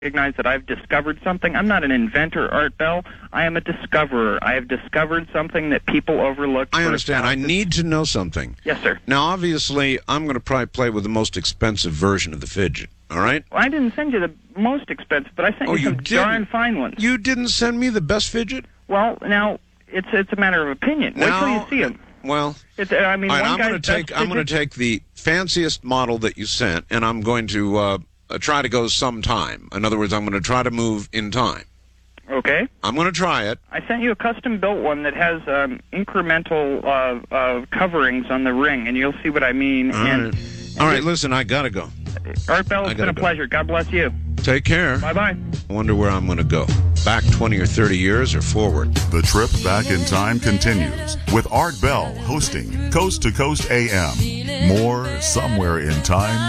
recognize that I've discovered something. I'm not an inventor, Art Bell. I am a discoverer. I have discovered something that people overlooked. I understand. I need to know something. Yes, sir. Now, obviously, I'm going to probably play with the most expensive version of the fidget, all right? Well, I didn't send you the most expensive, but I sent you some darn fine ones. You didn't send me the best fidget? Well, now, it's a matter of opinion. Wait till you see them. Well, I mean, all right, I'm going to take the fanciest model that you sent, and I'm going to try to go sometime. In other words, I'm going to try to move in time. Okay. I'm going to try it. I sent you a custom-built one that has incremental coverings on the ring, and you'll see what I mean. All right, listen, I got to go. Art Bell, it's been a pleasure. God bless you. Take care. Bye-bye. I wonder where I'm going to go. Back 20 or 30 years or forward? The trip back in time continues with Art Bell hosting Coast to Coast AM. More somewhere in time.